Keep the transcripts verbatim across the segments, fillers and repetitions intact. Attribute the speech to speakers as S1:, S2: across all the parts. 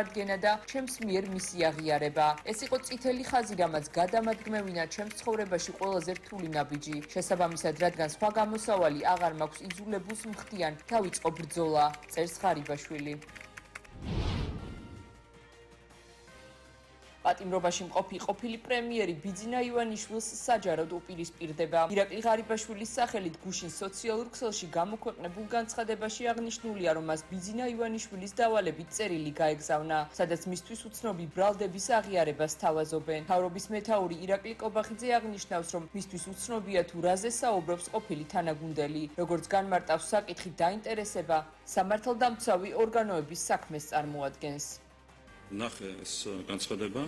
S1: წარდგენა და ჩემს მიერ მისი აღიარება. ეს იყო წითელი ხაზი, რამაც გადამადგმევინა ჩემს ცხოვრებაში ყველაზე რთული ნაბიჯი. შესაბამისად, რადგან სხვა გამოსავალი აღარ მაქვს იძულებულს მხდიან, დავიწყო ბრძოლა. წერს ღარიბაშვილი. პატიმრობაში მყოფი ყოფილი პრემიერი ბიძინა ივანიშვილს საჯაროდ უპირისპირდება. ირაკლი ღარიბაშვილის სახელით გუშინ სოციალურ ქსელში გამოქვეყნებულ განცხადებაში აღნიშნულია, რომ მას ბიძინა ივანიშვილის დავალებით წერილი გაეგზავნა, სადაც მისთვის უცნობი ბრალდების აღიარებას თავაზობენ. მთავრობის მეთაური ირაკლი კობახიძე აღნიშნავს, რომ მისთვის უცნობია თუ რაზე საუბრობს ყოფილი თანაგუნდელი. როგორც განმარტავს საკითხი დაინტერესება, სამართალდამცავი ორგანოების საქმეს წარმოადგენს.
S2: ნახე ეს განცხადება,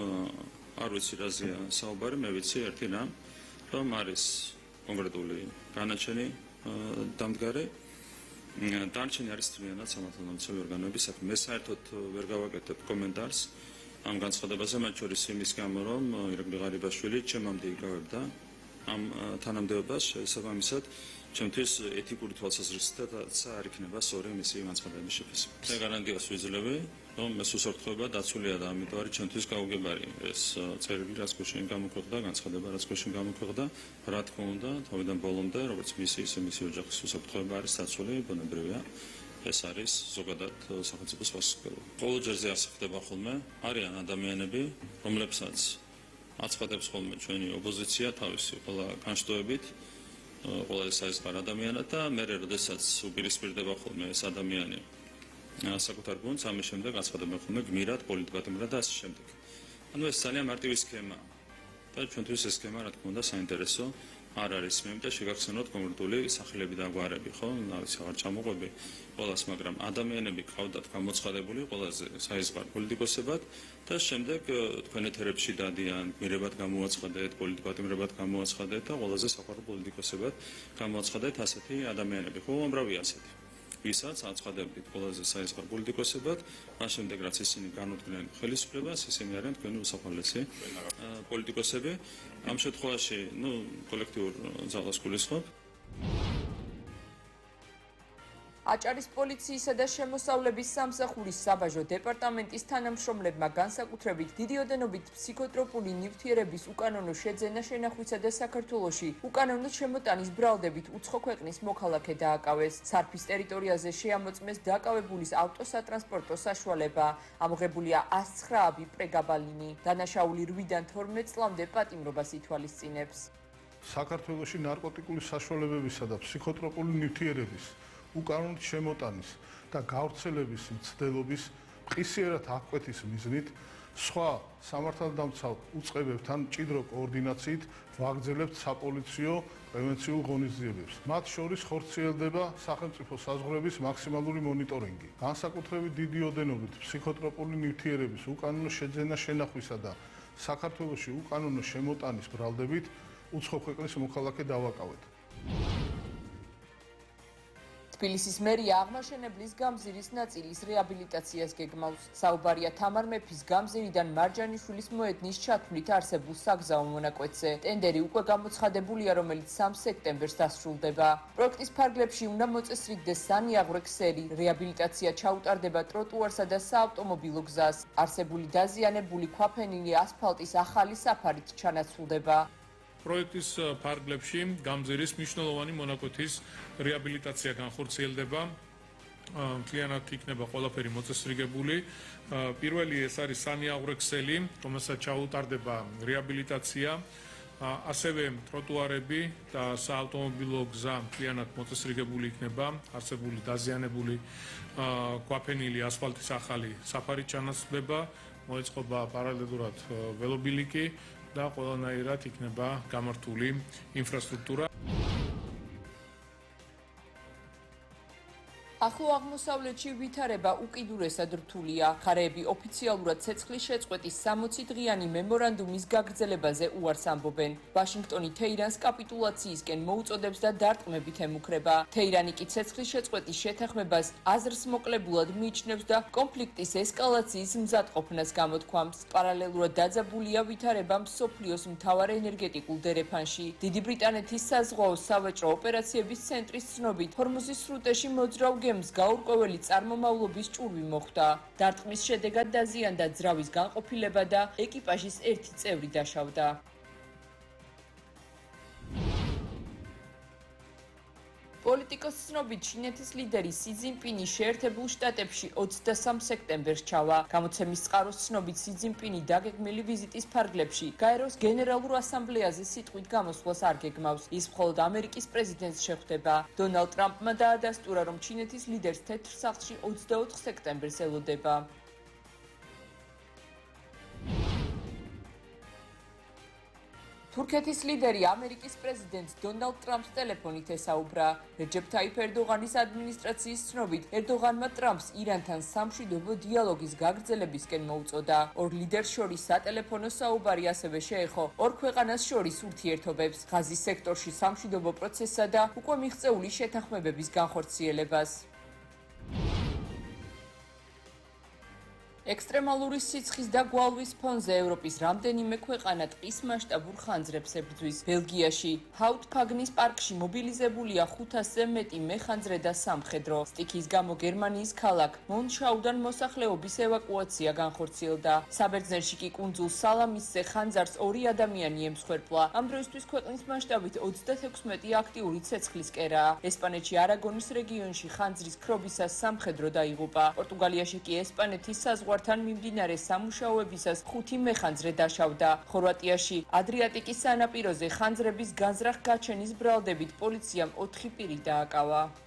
S2: არ ვიცი რაზეა საუბარი, მე ვიცი ერთი რამ, რომ არის კონკრეტული განაჩენი დამდგარი, დანარჩენი არის თლიანად სამართალდამცავი ორგანოების საქმე. მე საერთოდ ვერ გავაკეთებ კომენტარს ამ განცხადებაზე, მათ შორის იმის გამო, რომ ირაკლი ღარიბაშვილი ჩემამდე იკავებდა ამ თანამდებობას, შესაბამისად ჩემთვის ეთიკური თვალსაზრისითაც არ იქნება სწორი მისი განცხადების შეფასება. მე გარანტიას ვიძლევი, რომ ეს უსაფრთხოება დაცულია და ამიტომ არის ჩემთვის გაუგებარი ეს წერილი, რაც გუშინ გამოქვეყნდა, განცხადება, რაც გუშინ გამოქვეყნდა, რა თქმა უნდა, თავიდან ბოლომდე, როგორც მისი ისე მისი ოჯახის უსაფრთხოება არის დაცული, ბუნებრივია. ეს არის ზოგადად სახელმწიფოს ვასკელო. ყოველ ჯერზე ასე ხდება ხოლმე, არიან ადამიანები, რომლებსაც აცხადებს ხოლმე ჩვენი ოპოზიცია თავისი ყველა განშტოებით, ყველა საიზღარ ადამიანად და მე როდესაც უპირისპირდება ხოლმე ეს ადამიანი საკუთარ გუნდს, ამის შემდეგ აცხადებენ ხოლმე გმირად, პოლიტიკურად და ასე შემდეგ. ანუ ეს ძალიან მარტივი სქემაა. და ჩვენთვის ეს სქემა, რა თქმა უნდა, საინტერესო არ არის. მე მინდა შეგახსენოთ კონკრეტული სახელები და გვარები, ხო? ნავიც აღარ ჩამოყვები ყველას, მაგრამ ადამიანები ყავდათ გამოცხადებული ყველაზე საიზღარ პოლიტიკოსებად და შემდეგ თქვენ ეთერებში დადიან, გმირებად გამოაცხადეთ, პოლიტიკოსებად გამოაცხადეთ და ყველაზე საყვარელ პოლიტიკოსებად გამოაცხადეთ ასეთი ადამიანები. ხო, უამრავი ასეთი. ვისაც აცხადებდით ყველაზე საიზღარ პოლიტიკოსებად, მას შემდეგ რაც ისინი განუდგნენ ხელისუფლებას, ისინი არიან თქვენი უსაფრთხოესი პოლიტიკოსები. ამ შემთხვევაში, ну, კოლექტიურ ძალას გულისხმობ.
S1: აჭარის პოლიციისა და შემოსავლების სამსახურის საბაჟო დეპარტამენტის თანამშრომლებმა განსაკუთრებით დიდი ოდენობით ფსიქოტროპული ნივთიერების უკანონო შეძენა შენახვისა და საქართველოში უკანონო შემოტანის ბრალდებით უცხო ქვეყნის მოქალაქე დააკავეს. სარფის ტერიტორიაზე შეამოწმეს დაკავებულის ავტოსატრანსპორტო საშუალება. ამოღებულია ას ცხრა აბი პრეგაბალინი. დანაშაული რვიდან თორმეტ წლამდე პატიმრობას ითვალისწინებს.
S3: საქართველოში ნარკოტიკული საშუალებებისა და ფსიქოტროპული ნივთიერების უკანონო შემოტანის და გავრცელების მცდელობის მყისიერად აღკვეთის მიზნით სხვა სამართალდამცავ უწყებებთან მჭიდრო კოორდინაციით ვაგრძელებთ საპოლიციო პრევენციულ ღონისძიებებს. მათ შორის ხორციელდება სახელმწიფო საზღვრების მაქსიმალური მონიტორინგი. განსაკუთრებით დიდი ოდენობით ფსიქოტროპული ნივთიერების უკანონო შეძენა შენახვისა და საქართველოში უკანონო შემოტანის ბრალდებით უცხო ქვეყნის მოქალაქე დავაკავეთ.
S1: თბილისის მერია აღმაშენებლის გამზირის ნაწილის რეაბილიტაციას გეგმავს. საუბარია თამარ მეფის გამზირიდან მარჯანიშვილის მოედნის ჩათვლით არსებულ საგზაო მონაკვეთზე. ტენდერი უკვე გამოცხადებულია, რომელიც სამ სექტემბერს დასრულდება. პროექტის ფარგლებში უნდა მოწესრიგდეს სანიაღვრე ქსელი, რეაბილიტაცია ჩაუტარდება ტროტუარსა და საავტომობილო გზას. არსებული დაზიანებული ქვაფენილი ასფალტის ახალი საფარით ჩანაცვლდება.
S4: პროექტის ფარგლებში გამზირის მნიშვნელოვანი მონაკვეთის რეაბილიტაცია განხორციელდება. მთლიანად იქნება ყველაფერი მოწესრიგებული. პირველი ეს არის სანიაღვრე ქსელი, რომელსაც ჩაუტარდება რეაბილიტაცია. ასევე ტროტუარები და საავტომობილო გზა მთლიანად მოწესრიგებული იქნება. არსებული დაზიანებული ქვაფენილი ასფალტის ახალი საფარით ჩანაცვლდება. მოეწყობა პარალელურად ველობილიკი და ყველანაირად იქნება გამართული ინფრასტრუქტურა.
S1: ახლო აღმოსავლეთში ვითარება უკიდურესად რთულია. მხარეები ოფიციალურად ცეცხლის შეწყვეტის სამოცი დღიანი მემორანდუმის გაგრძელებაზე უარს ამბობენ. ვაშინგტონი თეირანს კაპიტულაციისკენ მოუწოდებს და დარტყმებით ემუქრება. თეირანი კი ცეცხლის შეწყვეტის შეთანხმებას აზრს მოკლებულად მიიჩნევს და კონფლიქტის ესკალაციის მზადყოფნას გამოთქვამს. პარალელურად დაძაბულია ვითარება მსოფლიოს მთავარ ენერგეტიკულ დერეფანში. დიდი ბრიტანეთის საზღვაო სავაჭრო ოპერაციების ცენტრის ცნობით, ჰორმუზის სრუტეში მოძრავ გემ გემს გაურკვეველი წარმომავლობის ჭურვი მოხვდა. დარტყმის შედეგად დაზიანდა ძრავის განყოფილება და ეკიპაჟის ერთი წევრი დაშავდა. პოლიტიკოს ცნობით ჩინეთის ლიდერი სი ძინპინი შეერთებულ შტატებში ოცდასამ სექტემბერს ჩავა. გამოცემის წყაროს ცნობით სი ძინპინი დაგეგმილი ვიზიტის ფარგლებში გაეროს გენერალურ ასამბლეაზე სიტყვით გამოსვლას არ გეგმავს. ის მხოლოდ ამერიკის პრეზიდენტს შეხვდება. დონალდ ტრამპმა დაადასტურა, რომ ჩინეთის ლიდერს თეთრ სახლში ოცდაოთხ სექტემბერს ელოდება. თურქეთის ლიდერი ამერიკის პრეზიდენტს დონალდ ტრამპს ტელეფონით ესაუბრა. რეჯეფ თაიფ ერდოღანის ადმინისტრაციის ცნობით, ერდოღანმა ტრამპს ირანთან სამშვიდობო დიალოგის გაგრძელებისკენ მოუწოდა. ორ ლიდერს შორის სატელეფონო საუბარი ასევე შეეხო ორ ქვეყანას შორის ურთიერთობებს, ღაზის სექტორში სამშვიდობო პროცესსა და უკვე მიღწეული შეთანხმებების განხორციელებას. ექსტრემალური სიცხის და გვალვის ფონზე ევროპის რამდენიმე ქვეყანა ტყის მასშტაბურ ხანძრებს ებრძვის. ბელგიაში ჰაუტფაგნის პარკში მობილიზებულია ხუთასზე მეტი მეხანძრე და სამხედრო. სტიქის გამო გერმანიის ქალაქ მონშაუდან მოსახლეობის ევაკუაცია განხორციელდა. საბერძნეთში კი კუნძულ სალამისზე ხანძარს ორი ადამიანი ემსხვერპლა. ამ დროისთვის ქვეყნის მასშტაბით ოცდათექვსმეტი აქტიური ცეცხლის კერაა. ესპანეთში არაგონის რეგიონში ხანძრის ქრობისას სამხედრო დაიღუპა. პორტუგალიაში კი ესპანეთის საზღვართან მიმდინარე სამუშაოებისას ხუთი მეხანძრე დაშავდა. ხორვატიაში ადრიატიკის სანაპიროზე ხანძრების განზრახ გაჩენის ბრალდებით პოლიციამ ოთხი პირი დააკავა.